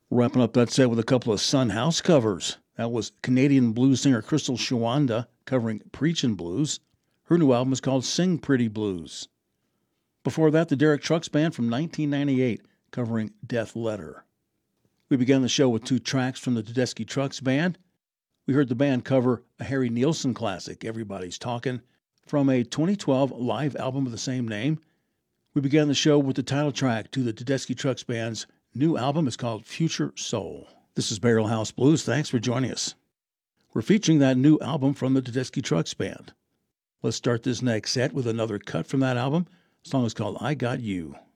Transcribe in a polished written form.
Wrapping up that set with a couple of Son House covers. That was Canadian blues singer Crystal Shawanda covering Preachin' Blues. Her new album is called Sing Pretty Blues. Before that, the Derek Trucks Band from 1998 covering Death Letter. We began the show with two tracks from the Tedeschi Trucks Band. We heard the band cover a Harry Nilsson classic, Everybody's Talkin', from a 2012 live album of the same name. We began the show with the title track to the Tedeschi Trucks Band's new album. It's called Future Soul. This is Barrel House Blues. Thanks for joining us. We're featuring that new album from the Tedeschi Trucks Band. Let's start this next set with another cut from that album. The song is called I Got You.